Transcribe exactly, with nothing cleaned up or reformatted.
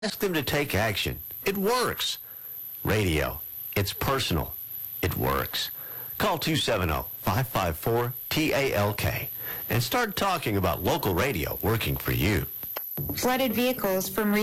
Ask them to take action. It works. Radio. It's personal. It works. Call two seven zero, five five four, T A L K and start talking about local radio working for you. Flooded vehicles from